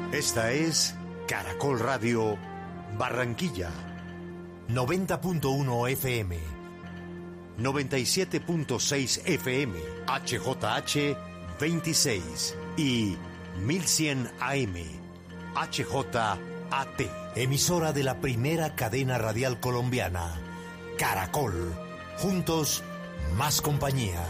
Esta es Caracol Radio Barranquilla, 90.1 FM, 97.6 FM, HJH 26 y 1100 AM, HJAT, emisora de la primera cadena radial colombiana, Caracol, juntos más compañía.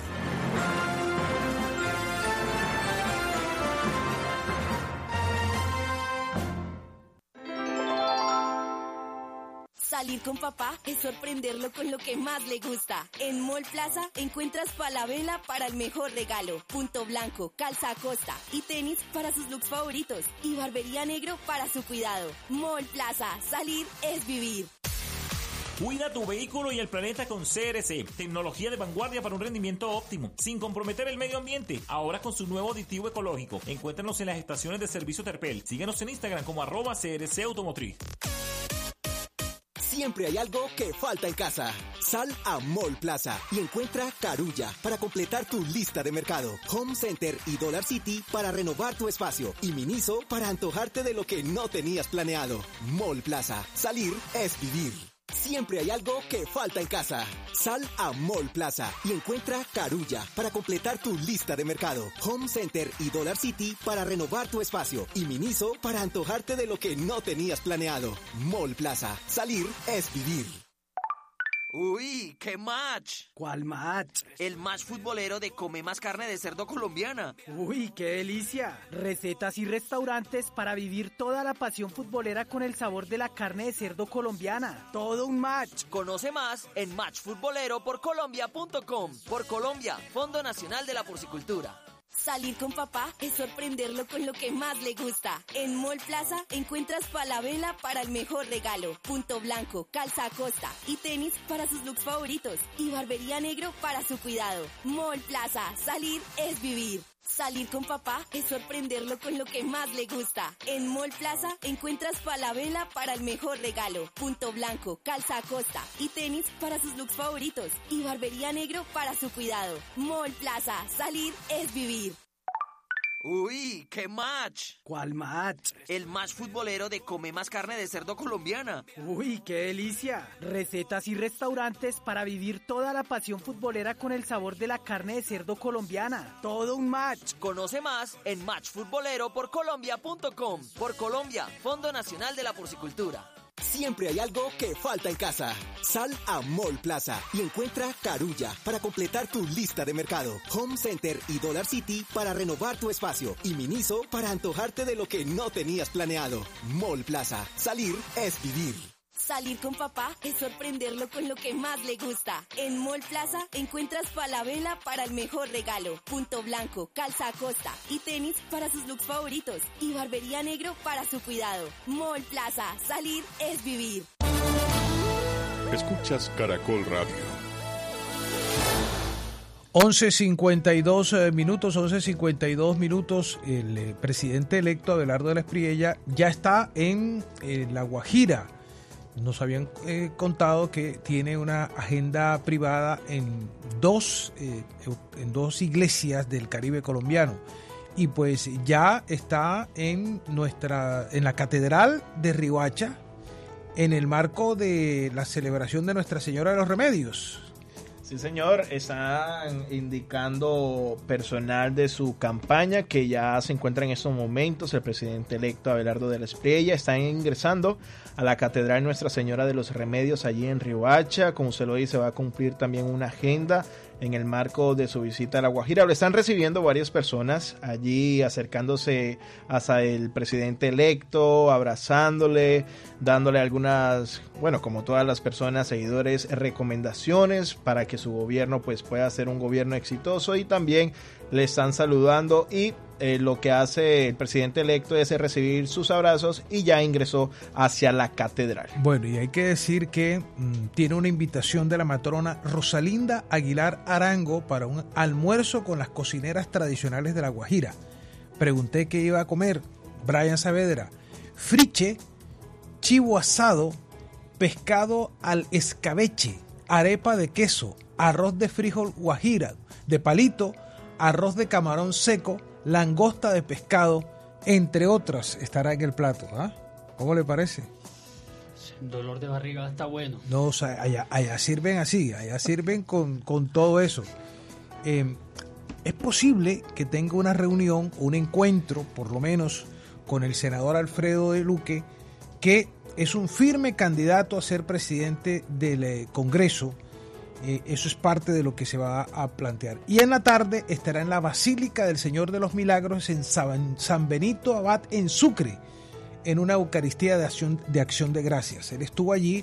Salir con papá es sorprenderlo con lo que más le gusta. En Mall Plaza encuentras Falabella para el mejor regalo, Punto Blanco, Calza Acosta y tenis para sus looks favoritos y Barbería Negro para su cuidado. Mall Plaza, salir es vivir. Cuida tu vehículo y el planeta con CRC, tecnología de vanguardia para un rendimiento óptimo, sin comprometer el medio ambiente, ahora con su nuevo aditivo ecológico. Encuéntranos en las estaciones de servicio Terpel. Síguenos en Instagram como @CRC Automotriz. Siempre hay algo que falta en casa. Sal a Mall Plaza y encuentra Carulla para completar tu lista de mercado. Home Center y Dollar City para renovar tu espacio. Y Miniso para antojarte de lo que no tenías planeado. Mall Plaza. Salir es vivir. Siempre hay algo que falta en casa. Sal a Mall Plaza y encuentra Carulla para completar tu lista de mercado. Home Center y Dollar City para renovar tu espacio. Y Miniso para antojarte de lo que no tenías planeado. Mall Plaza. Salir es vivir. Uy, ¡qué match! ¿Cuál match? El match futbolero de Come Más Carne de Cerdo colombiana. Uy, qué delicia. Recetas y restaurantes para vivir toda la pasión futbolera con el sabor de la carne de cerdo colombiana. Todo un match. Conoce más en matchfutboleroporcolombia.com. Por Colombia, Fondo Nacional de la Porcicultura. Salir con papá es sorprenderlo con lo que más le gusta. En Mall Plaza encuentras Falabella para el mejor regalo, Punto Blanco, Calza Acosta y tenis para sus looks favoritos y Barbería Negro para su cuidado. Mall Plaza, salir es vivir. Salir con papá es sorprenderlo con lo que más le gusta. En Mall Plaza encuentras Falabella para el mejor regalo, Punto Blanco, Calza Acosta y tenis para sus looks favoritos y Barbería Negro para su cuidado. Mall Plaza, salir es vivir. Uy, ¡qué match! ¿Cuál match? El match futbolero de Come Más Carne de Cerdo colombiana. Uy, qué delicia. Recetas y restaurantes para vivir toda la pasión futbolera con el sabor de la carne de cerdo colombiana. Todo un match. Conoce más en matchfutboleroporcolombia.com. Por Colombia, Fondo Nacional de la Porcicultura. Siempre hay algo que falta en casa. Sal a Mall Plaza y encuentra Carulla para completar tu lista de mercado. Home Center y Dollar City para renovar tu espacio. Y Miniso para antojarte de lo que no tenías planeado. Mall Plaza. Salir es vivir. Salir con papá es sorprenderlo con lo que más le gusta. En Mall Plaza encuentras Falabella para el mejor regalo, Punto Blanco, Calza Acosta y tenis para sus looks favoritos y Barbería Negro para su cuidado. Mall Plaza, salir es vivir. Escuchas Caracol Radio. 11:52 minutos. El presidente electo Abelardo de la Espriella ya está en La Guajira. Nos habían contado que tiene una agenda privada en dos iglesias del Caribe colombiano y pues ya está en la Catedral de Riohacha en el marco de la celebración de Nuestra Señora de los Remedios. Sí, señor, están indicando personal de su campaña que ya se encuentra en estos momentos. El presidente electo Abelardo de la Espriella está ingresando a la Catedral Nuestra Señora de los Remedios allí en Riohacha. Como se lo dice, va a cumplir también una agenda en el marco de su visita a La Guajira. Lo están recibiendo varias personas allí, acercándose hasta el presidente electo, abrazándole, dándole algunas, bueno, como todas las personas, seguidores, recomendaciones para que su gobierno pues pueda ser un gobierno exitoso, y también le están saludando y lo que hace el presidente electo es recibir sus abrazos y ya ingresó hacia la catedral. Bueno, y hay que decir que tiene una invitación de la matrona Rosalinda Aguilar Arango para un almuerzo con las cocineras tradicionales de La Guajira. Pregunté qué iba a comer. Brian Saavedra: friche, chivo asado, pescado al escabeche, arepa de queso, arroz de frijol guajira, de palito, arroz de camarón seco, langosta de pescado entre otras, estará en el plato. ¿Ah? ¿Cómo le parece? Dolor de barriga está bueno. No, o sea, allá sirven así, allá sirven con todo eso. Es posible que tenga una reunión, un encuentro, por lo menos, con el senador Alfredo de Luque, que es un firme candidato a ser presidente del Congreso. Eso es parte de lo que se va a plantear. Y en la tarde estará en la Basílica del Señor de los Milagros en San Benito Abad, en Sucre, en una Eucaristía de acción de gracias. Él estuvo allí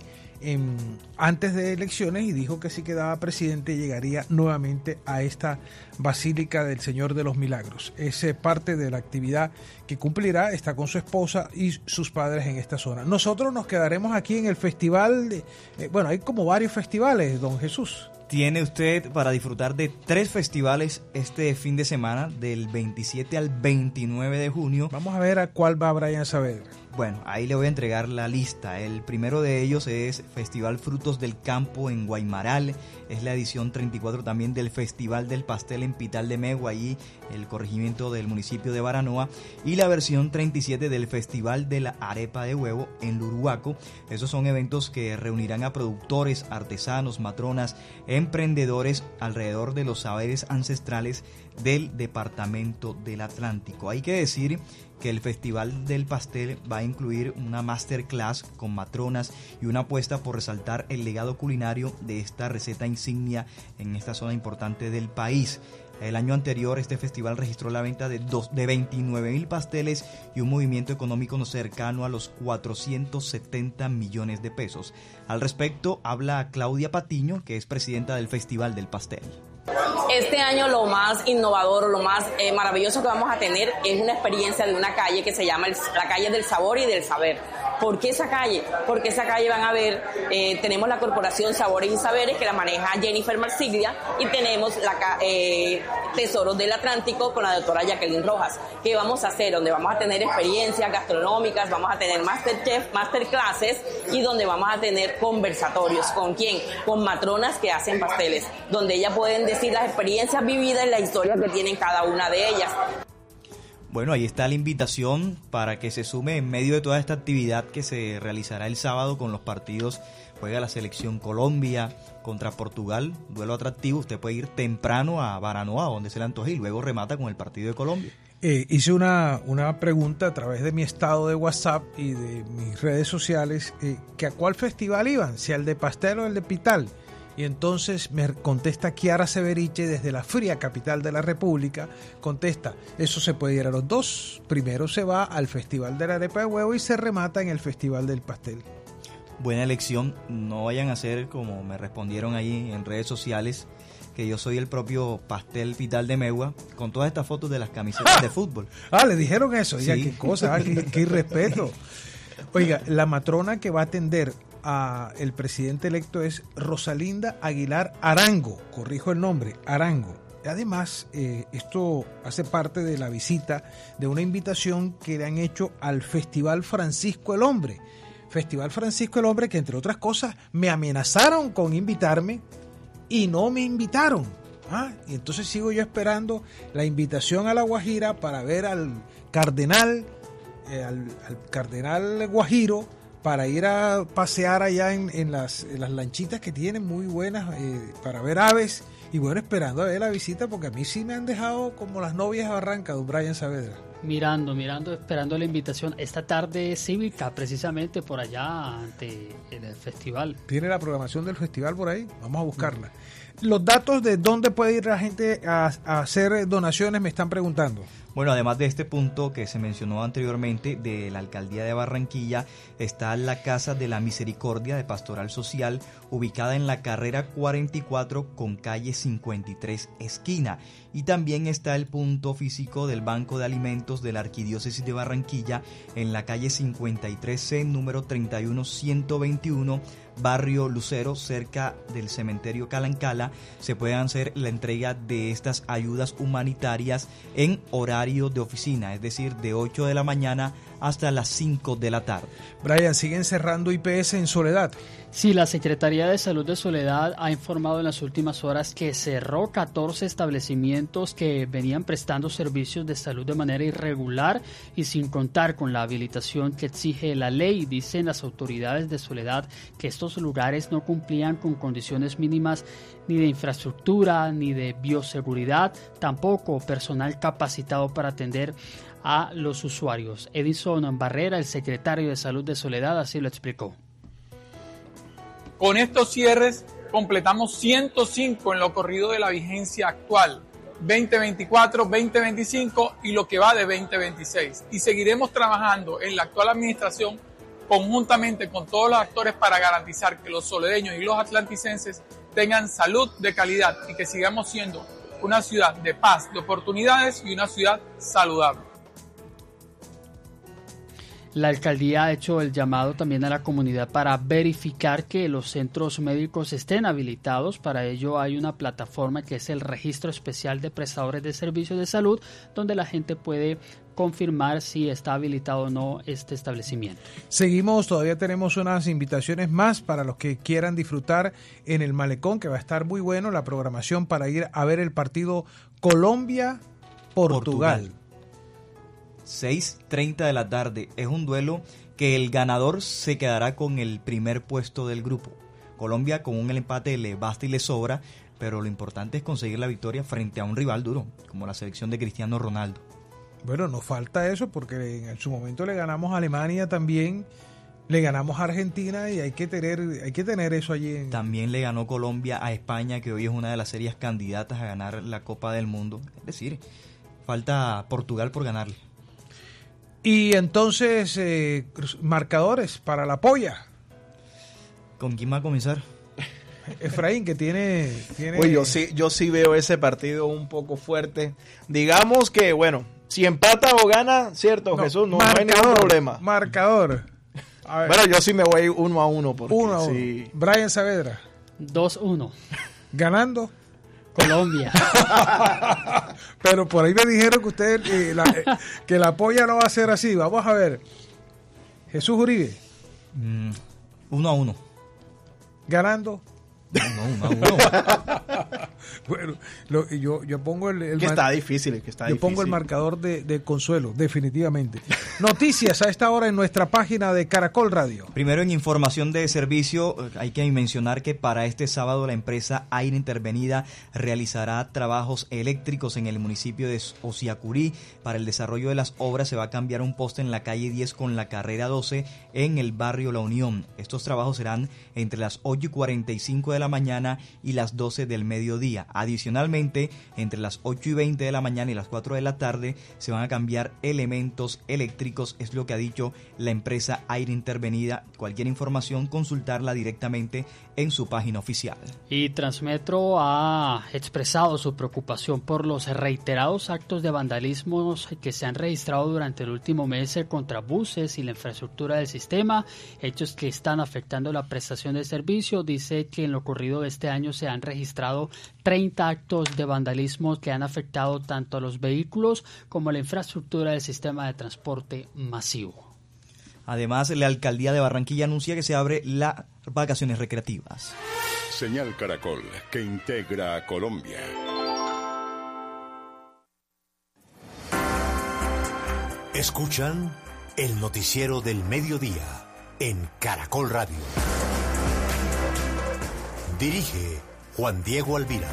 antes de elecciones y dijo que si quedaba presidente llegaría nuevamente a esta Basílica del Señor de los Milagros. Es parte de la actividad que cumplirá, está con su esposa y sus padres en esta zona. Nosotros nos quedaremos aquí en el festival, bueno, hay como varios festivales, don Jesús. Tiene usted para disfrutar de 3 festivales este fin de semana, del 27 al 29 de junio. Vamos a ver a cuál va Brian Saavedra. Bueno, ahí le voy a entregar la lista. El primero de ellos es Festival Frutos del Campo en Guaymaral. Es la edición 34 también del Festival del Pastel en Pital de Megua, allí el corregimiento del municipio de Baranoa. Y la versión 37 del Festival de la Arepa de Huevo en Luruaco. Esos son eventos que reunirán a productores, artesanos, matronas, emprendedores alrededor de los saberes ancestrales del departamento del Atlántico. Hay que decir que el Festival del Pastel va a incluir una masterclass con matronas y una apuesta por resaltar el legado culinario de esta receta insignia en esta zona importante del país. El año anterior este festival registró la venta de 29,000 pasteles y un movimiento económico cercano a los 470 millones de pesos. Al respecto habla Claudia Patiño, que es presidenta del Festival del Pastel. Este año lo más innovador, lo más maravilloso que vamos a tener es una experiencia de una calle que se llama la calle del sabor y del saber. ¿Por qué esa calle? Porque esa calle van a ver, tenemos la corporación Sabores y Saberes que la maneja Jennifer Marsiglia y tenemos la Tesoros del Atlántico con la doctora Jacqueline Rojas. ¿Qué vamos a hacer? Donde vamos a tener experiencias gastronómicas, vamos a tener masterchef, masterclasses y donde vamos a tener conversatorios. ¿Con quién? Con matronas que hacen pasteles, donde ellas pueden decir las experiencias vividas y la historia que tienen cada una de ellas. Bueno, ahí está la invitación para que se sume en medio de toda esta actividad que se realizará el sábado con los partidos. Juega la selección Colombia contra Portugal, duelo atractivo. Usted puede ir temprano a Baranoa, donde se le antoje, y luego remata con el partido de Colombia. Hice una pregunta a través de mi estado de WhatsApp y de mis redes sociales, que a cuál festival iban, si al de Pastel o el de Pital. Y entonces me contesta Kiara Severiche desde la fría capital de la República, contesta, eso se puede ir a los dos. Primero se va al Festival de la Arepa de Huevo y se remata en el Festival del Pastel. Buena elección, no vayan a hacer como me respondieron ahí en redes sociales, que yo soy el propio Pastel Pital de Megua, con todas estas fotos de las camisetas de fútbol. Le dijeron eso, ya, sí. Qué cosa, qué irrespeto. Oiga, la matrona que va a atender el presidente electo es Rosalinda Aguilar Arango, corrijo el nombre, Arango. Además, esto hace parte de la visita de una invitación que le han hecho al Festival Francisco el Hombre. Festival Francisco el Hombre que, entre otras cosas, me amenazaron con invitarme y no me invitaron. Y entonces sigo yo esperando la invitación a La Guajira para ver al cardenal Guajiro, para ir a pasear allá en las lanchitas que tienen muy buenas para ver aves, y bueno, esperando a ver la visita, porque a mí sí me han dejado como las novias de Barranca, don Brian Saavedra. Mirando, esperando la invitación. Esta tarde cívica, precisamente por allá ante el festival. ¿Tiene la programación del festival por ahí? Vamos a buscarla. Los datos de dónde puede ir la gente a hacer donaciones me están preguntando. Bueno, además de este punto que se mencionó anteriormente de la Alcaldía de Barranquilla, está la Casa de la Misericordia de Pastoral Social, ubicada en la carrera 44 con calle 53 esquina. Y también está el punto físico del Banco de Alimentos de la Arquidiócesis de Barranquilla en la calle 53C, número 31121, barrio Lucero, cerca del cementerio Calancala, se puede hacer la entrega de estas ayudas humanitarias en horario de oficina, es decir, de 8 de la mañana hasta las 5 de la tarde. Brian, ¿siguen cerrando IPS en Soledad? Sí, la Secretaría de Salud de Soledad ha informado en las últimas horas que cerró 14 establecimientos que venían prestando servicios de salud de manera irregular y sin contar con la habilitación que exige la ley. Dicen las autoridades de Soledad que estos lugares no cumplían con condiciones mínimas ni de infraestructura ni de bioseguridad, tampoco personal capacitado para atender a los usuarios. Edison Barrera, el secretario de Salud de Soledad, así lo explicó. Con estos cierres completamos 105 en lo corrido de la vigencia actual, 2024, 2025 y lo que va de 2026. Y seguiremos trabajando en la actual administración conjuntamente con todos los actores para garantizar que los soledeños y los atlanticenses tengan salud de calidad y que sigamos siendo una ciudad de paz, de oportunidades y una ciudad saludable. La alcaldía ha hecho el llamado también a la comunidad para verificar que los centros médicos estén habilitados. Para ello hay una plataforma que es el Registro Especial de Prestadores de Servicios de Salud, donde la gente puede confirmar si está habilitado o no este establecimiento. Seguimos, todavía tenemos unas invitaciones más para los que quieran disfrutar en el Malecón, que va a estar muy bueno la programación para ir a ver el partido Colombia-Portugal. 6:30 de la tarde. Es un duelo que el ganador se quedará con el primer puesto del grupo. Colombia con un empate le basta y le sobra, pero lo importante es conseguir la victoria frente a un rival duro, como la selección de Cristiano Ronaldo. Bueno, nos falta eso porque en su momento le ganamos a Alemania también, le ganamos a Argentina y hay que tener eso allí. También le ganó Colombia a España, que hoy es una de las serias candidatas a ganar la Copa del Mundo. Es decir, falta Portugal por ganarle. Y entonces, marcadores para la polla. ¿Con quién va a comenzar? Efraín, que tiene... Uy, yo sí veo ese partido un poco fuerte. Digamos que, bueno, si empata o gana, ¿cierto, Jesús? No hay ningún problema. Marcador. A ver. Bueno, yo sí me voy 1-1. 1-1. Sí. Brian Saavedra. 2-1. ¿Ganando? Colombia. Pero por ahí me dijeron que usted que la polla no va a ser así. Vamos a ver. Jesús Uribe. 1-1. ¿Ganando? No. Bueno, yo pongo el que está difícil, pongo el marcador de consuelo, definitivamente. Noticias a esta hora en nuestra página de Caracol Radio. Primero, en información de servicio, hay que mencionar que para este sábado la empresa Aire Intervenida realizará trabajos eléctricos en el municipio de Ociacurí. Para el desarrollo de las obras se va a cambiar un poste en la calle 10 con la carrera 12 en el barrio La Unión. Estos trabajos serán entre las 8:45 de la mañana y las 12 del mediodía. Adicionalmente, entre las 8:20 de la mañana y las 4 de la tarde se van a cambiar elementos eléctricos, es lo que ha dicho la empresa Aire Intervenida. Cualquier información, consultarla directamente en su página oficial. Y Transmetro ha expresado su preocupación por los reiterados actos de vandalismo que se han registrado durante el último mes contra buses y la infraestructura del sistema, hechos que están afectando la prestación de servicio. Dice que en lo ocurrido de este año se han registrado 30 actos de vandalismo que han afectado tanto a los vehículos como a la infraestructura del sistema de transporte masivo. Además, la alcaldía de Barranquilla anuncia que se abre las vacaciones recreativas. Señal Caracol, que integra a Colombia. Escuchan el noticiero del mediodía en Caracol Radio. Dirige Juan Diego Alvira.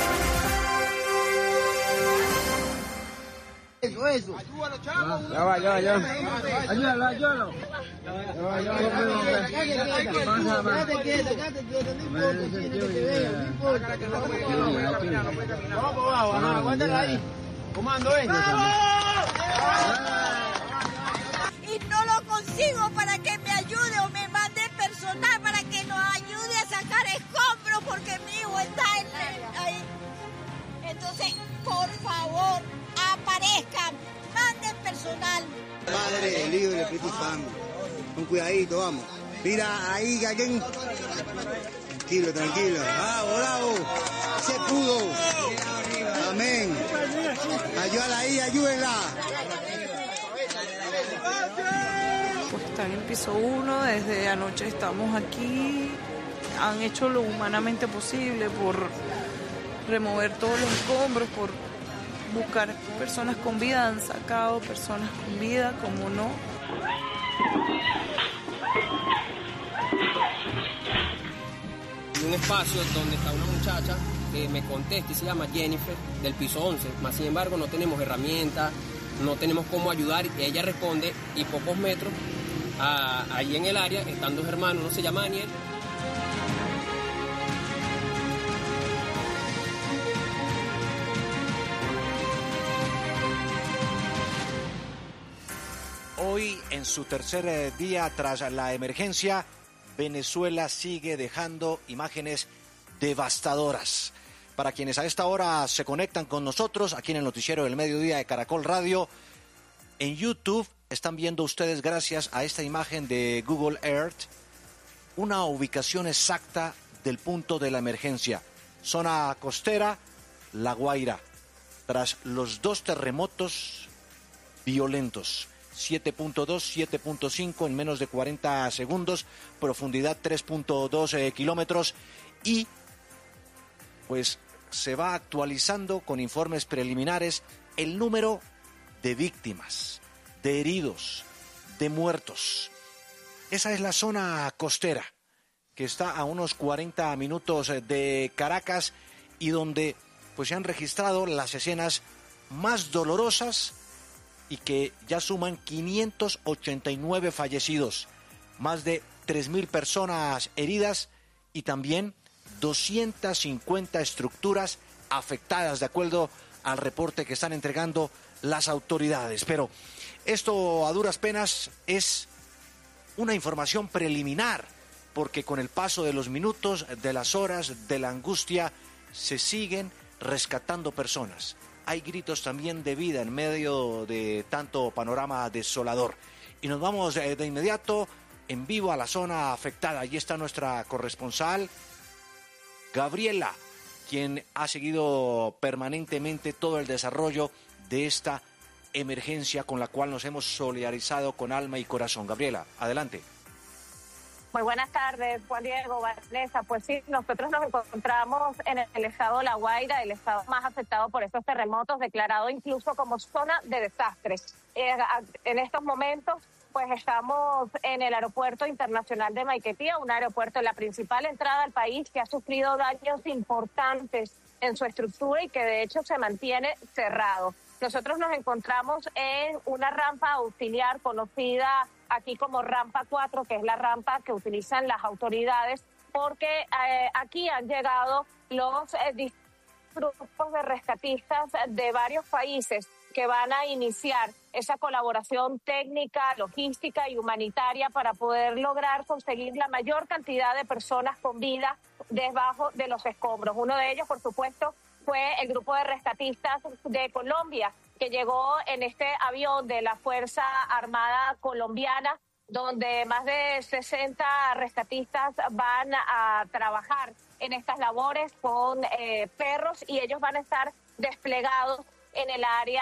Eso. Ayúdalo, chavo. Ya va. Ayúdalo. Aguántala ahí. Comando, Y no lo consigo para que me ayude o me mande personal para que nos ayude a sacar escombros porque mi hijo está ahí. Entonces, por favor, aparezcan, manden personal. Padre, el Hijo y el Espíritu Santo. Con cuidadito, vamos. Mira, ahí, Gallén. Tranquilo, tranquilo. Bravo. Se pudo. Amén. Ayúdala ahí, ayúdenla. Pues están en piso 1, desde anoche estamos aquí. Han hecho lo humanamente posible por remover todos los escombros, por buscar personas con vida. Han sacado personas con vida, como no. Un espacio donde está una muchacha que me contesta y se llama Jennifer, del piso 11, más sin embargo no tenemos herramientas, no tenemos cómo ayudar, y ella responde, y pocos metros ahí en el área están dos hermanos, uno se llama Daniel. Hoy, en su tercer día tras la emergencia, Venezuela sigue dejando imágenes devastadoras. Para quienes a esta hora se conectan con nosotros, aquí en el noticiero del mediodía de Caracol Radio, en YouTube están viendo ustedes, gracias a esta imagen de Google Earth, una ubicación exacta del punto de la emergencia. Zona costera, La Guaira, tras los dos terremotos violentos. 7.2, 7.5 en menos de 40 segundos, profundidad 3.2 kilómetros, y pues se va actualizando con informes preliminares el número de víctimas, de heridos, de muertos. Esa es la zona costera, que está a unos 40 minutos de Caracas y donde pues se han registrado las escenas más dolorosas y que ya suman 589 fallecidos, más de 3.000 personas heridas y también 250 estructuras afectadas, de acuerdo al reporte que están entregando las autoridades. Pero esto a duras penas es una información preliminar, porque con el paso de los minutos, de las horas, de la angustia, se siguen rescatando personas. Hay gritos también de vida en medio de tanto panorama desolador. Y nos vamos de inmediato en vivo a la zona afectada. Allí está nuestra corresponsal, Gabriela, quien ha seguido permanentemente todo el desarrollo de esta emergencia con la cual nos hemos solidarizado con alma y corazón. Gabriela, adelante. Muy buenas tardes, Juan Diego, Vanessa. Pues sí, nosotros nos encontramos en el estado de La Guaira, el estado más afectado por estos terremotos, declarado incluso como zona de desastre. En estos momentos, pues estamos en el aeropuerto internacional de Maiquetía, un aeropuerto, la principal entrada al país, que ha sufrido daños importantes en su estructura y que de hecho se mantiene cerrado. Nosotros nos encontramos en una rampa auxiliar conocida aquí como rampa 4, que es la rampa que utilizan las autoridades, porque aquí han llegado los grupos de rescatistas de varios países que van a iniciar esa colaboración técnica, logística y humanitaria para poder lograr conseguir la mayor cantidad de personas con vida debajo de los escombros. Uno de ellos, por supuesto, fue el grupo de rescatistas de Colombia, que llegó en este avión de la Fuerza Armada Colombiana, donde más de 60 rescatistas van a trabajar en estas labores con perros, y ellos van a estar desplegados en el área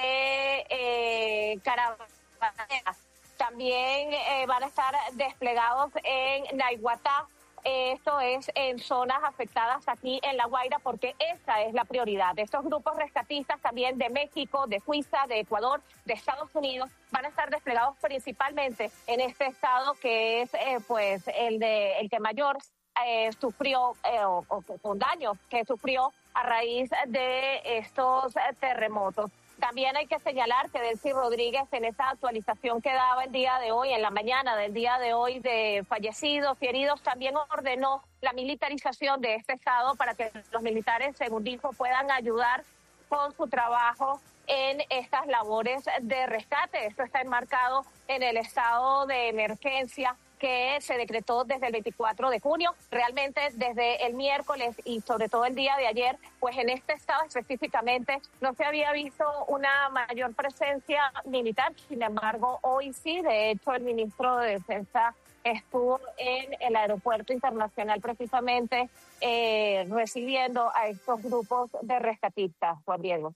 de Carabanera. También van a estar desplegados en Naiguatá. Esto es en zonas afectadas aquí en La Guaira, porque esa es la prioridad. Estos grupos rescatistas también de México, de Suiza, de Ecuador, de Estados Unidos, van a estar desplegados principalmente en este estado, que es pues el que mayor sufrió o con daños que sufrió a raíz de estos terremotos. También hay que señalar que Delcy Rodríguez, en esa actualización que daba el día de hoy, en la mañana del día de hoy, de fallecidos y heridos, también ordenó la militarización de este estado para que los militares, según dijo, puedan ayudar con su trabajo en estas labores de rescate. Esto está enmarcado en el estado de emergencia que se decretó desde el 24 de junio. Realmente desde el miércoles y sobre todo el día de ayer, pues en este estado específicamente no se había visto una mayor presencia militar. Sin embargo, hoy sí. De hecho, el ministro de Defensa estuvo en el aeropuerto internacional precisamente recibiendo a estos grupos de rescatistas, Juan Diego.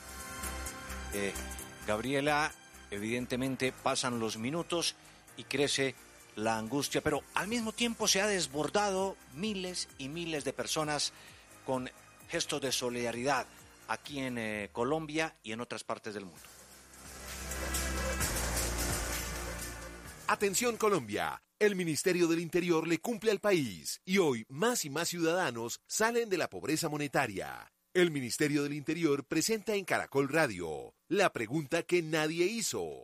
Gabriela, evidentemente pasan los minutos y crece la angustia, pero al mismo tiempo se ha desbordado miles y miles de personas con gestos de solidaridad aquí en Colombia y en otras partes del mundo. Atención Colombia, el Ministerio del Interior le cumple al país y hoy más y más ciudadanos salen de la pobreza monetaria. El Ministerio del Interior presenta en Caracol Radio la pregunta que nadie hizo.